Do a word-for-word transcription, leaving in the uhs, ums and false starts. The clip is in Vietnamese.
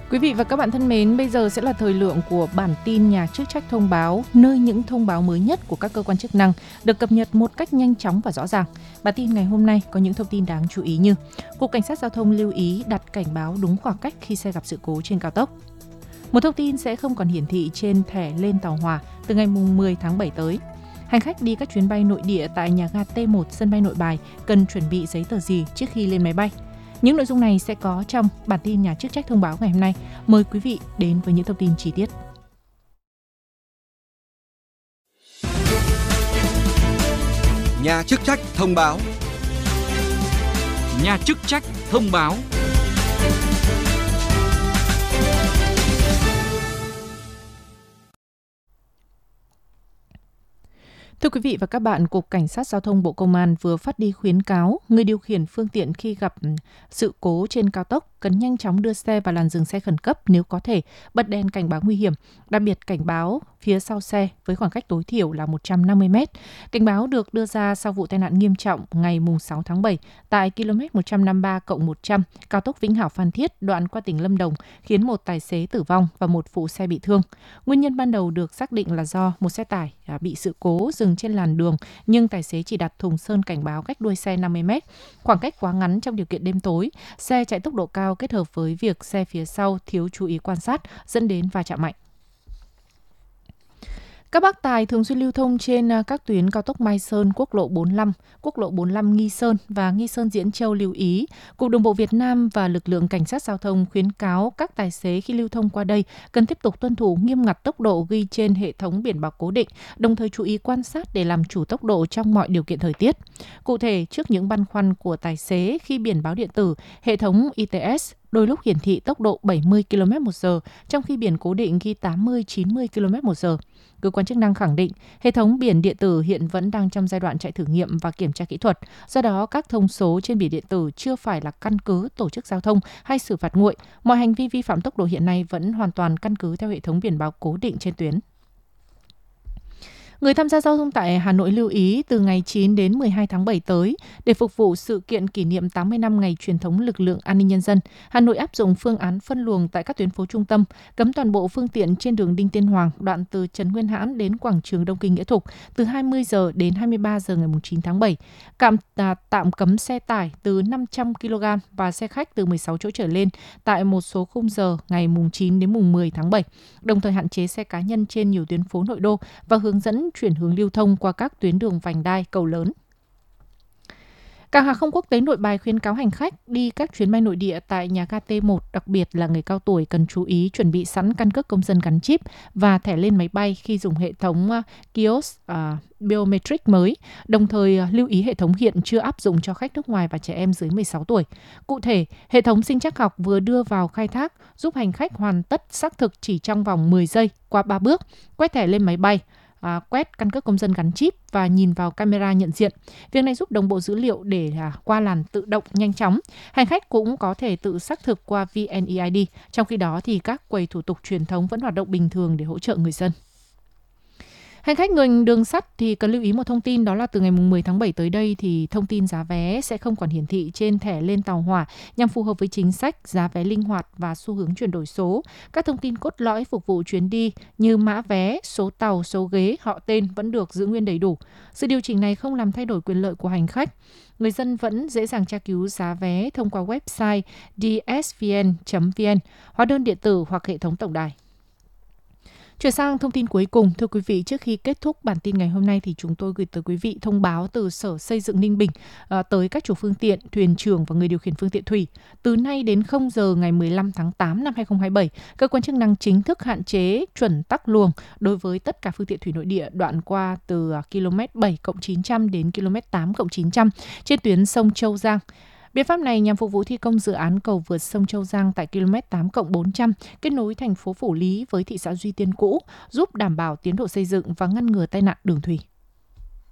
Quý vị và các bạn thân mến, bây giờ sẽ là thời lượng của bản tin nhà chức trách thông báo, nơi những thông báo mới nhất của các cơ quan chức năng được cập nhật một cách nhanh chóng và rõ ràng. Bản tin ngày hôm nay có những thông tin đáng chú ý như: Cục Cảnh sát Giao thông lưu ý đặt cảnh báo đúng khoảng cách khi xe gặp sự cố trên cao tốc. Một thông tin sẽ không còn hiển thị trên thẻ lên tàu hỏa từ ngày mười tháng bảy tới. Hành khách đi các chuyến bay nội địa tại nhà ga T một sân bay Nội Bài cần chuẩn bị giấy tờ gì trước khi lên máy bay? Những nội dung này sẽ có trong bản tin nhà chức trách thông báo ngày hôm nay. Mời quý vị đến với những thông tin chi tiết. Nhà chức trách thông báo. Nhà chức trách thông báo. Thưa quý vị và các bạn, Cục Cảnh sát Giao thông Bộ Công an vừa phát đi khuyến cáo người điều khiển phương tiện khi gặp sự cố trên cao tốc cần nhanh chóng đưa xe vào làn dừng xe khẩn cấp nếu có thể, bật đèn cảnh báo nguy hiểm, đặc biệt cảnh báo phía sau xe với khoảng cách tối thiểu là một trăm năm mươi mét. Cảnh báo được đưa ra sau vụ tai nạn nghiêm trọng ngày sáu tháng bảy tại km một trăm năm mươi ba cộng một trăm cao tốc Vĩnh Hảo Phan Thiết đoạn qua tỉnh Lâm Đồng, khiến một tài xế tử vong và một phụ xe bị thương. Nguyên nhân ban đầu được xác định là do một xe tải bị sự cố dừng trên làn đường, nhưng tài xế chỉ đặt thùng sơn cảnh báo cách đuôi xe năm mươi mét. Khoảng cách quá ngắn trong điều kiện đêm tối, xe chạy tốc độ cao kết hợp với việc xe phía sau thiếu chú ý quan sát dẫn đến va chạm mạnh. Các bác tài thường xuyên lưu thông trên các tuyến cao tốc Mai Sơn, quốc lộ bốn mươi lăm, quốc lộ bốn mươi lăm Nghi Sơn và Nghi Sơn Diễn Châu lưu ý. Cục Đường bộ Việt Nam và lực lượng cảnh sát giao thông khuyến cáo các tài xế khi lưu thông qua đây cần tiếp tục tuân thủ nghiêm ngặt tốc độ ghi trên hệ thống biển báo cố định, đồng thời chú ý quan sát để làm chủ tốc độ trong mọi điều kiện thời tiết. Cụ thể, trước những băn khoăn của tài xế khi biển báo điện tử, hệ thống i tê ét đôi lúc hiển thị tốc độ bảy mươi ki lô mét một giờ, trong khi biển cố định ghi tám mươi đến chín mươi ki lô mét một giờ. Cơ quan chức năng khẳng định, hệ thống biển điện tử hiện vẫn đang trong giai đoạn chạy thử nghiệm và kiểm tra kỹ thuật. Do đó, các thông số trên biển điện tử chưa phải là căn cứ tổ chức giao thông hay xử phạt nguội. Mọi hành vi vi phạm tốc độ hiện nay vẫn hoàn toàn căn cứ theo hệ thống biển báo cố định trên tuyến. Người tham gia giao thông tại Hà Nội lưu ý từ ngày chín đến mười hai tháng bảy tới, để phục vụ sự kiện kỷ niệm tám mươi năm ngày truyền thống lực lượng an ninh nhân dân, Hà Nội áp dụng phương án phân luồng tại các tuyến phố trung tâm, cấm toàn bộ phương tiện trên đường Đinh Tiên Hoàng, đoạn từ Trần Nguyên Hãn đến quảng trường Đông Kinh Nghĩa Thục từ hai mươi giờ đến hai mươi ba giờ ngày chín tháng bảy. Cạm, à, tạm cấm xe tải từ năm trăm ki lô gam và xe khách từ mười sáu chỗ trở lên tại một số khung giờ ngày chín đến mười tháng bảy. Đồng thời hạn chế xe cá nhân trên nhiều tuyến phố nội đô và hướng dẫn chuyển hướng lưu thông qua các tuyến đường vành đai, cầu lớn. Cảng hàng không quốc tế Nội Bài khuyến cáo hành khách đi các chuyến bay nội địa tại nhà ga T một, đặc biệt là người cao tuổi, cần chú ý chuẩn bị sẵn căn cước công dân gắn chip và thẻ lên máy bay khi dùng hệ thống kiosk uh, biometric mới, đồng thời uh, lưu ý hệ thống hiện chưa áp dụng cho khách nước ngoài và trẻ em dưới mười sáu tuổi. Cụ thể, hệ thống sinh trắc học vừa đưa vào khai thác giúp hành khách hoàn tất xác thực chỉ trong vòng mười giây qua ba bước: quét thẻ lên máy bay, À, quét căn cước công dân gắn chip và nhìn vào camera nhận diện. Việc này giúp đồng bộ dữ liệu để à, qua làn tự động nhanh chóng. Hành khách cũng có thể tự xác thực qua vê en e i đê. Trong khi đó thì các quầy thủ tục truyền thống vẫn hoạt động bình thường để hỗ trợ người dân. Hành khách ngành đường sắt thì cần lưu ý một thông tin, đó là từ ngày mười tháng bảy tới đây thì thông tin giá vé sẽ không còn hiển thị trên thẻ lên tàu hỏa nhằm phù hợp với chính sách giá vé linh hoạt và xu hướng chuyển đổi số. Các thông tin cốt lõi phục vụ chuyến đi như mã vé, số tàu, số ghế, họ tên vẫn được giữ nguyên đầy đủ. Sự điều chỉnh này không làm thay đổi quyền lợi của hành khách. Người dân vẫn dễ dàng tra cứu giá vé thông qua website d s v n chấm v n, hóa đơn điện tử hoặc hệ thống tổng đài. Chuyển sang thông tin cuối cùng, thưa quý vị, trước khi kết thúc bản tin ngày hôm nay thì chúng tôi gửi tới quý vị thông báo từ Sở Xây dựng Ninh Bình à, tới các chủ phương tiện, thuyền trưởng và người điều khiển phương tiện thủy. Từ nay đến không giờ ngày mười lăm tháng tám năm hai nghìn không trăm hai mươi bảy, cơ quan chức năng chính thức hạn chế chuẩn tắc luồng đối với tất cả phương tiện thủy nội địa đoạn qua từ km bảy cộng chín trăm đến km tám cộng chín trăm trên tuyến sông Châu Giang. Biện pháp này nhằm phục vụ thi công dự án cầu vượt sông Châu Giang tại km tám cộng bốn trăm kết nối thành phố Phủ Lý với thị xã Duy Tiên cũ, giúp đảm bảo tiến độ xây dựng và ngăn ngừa tai nạn đường thủy.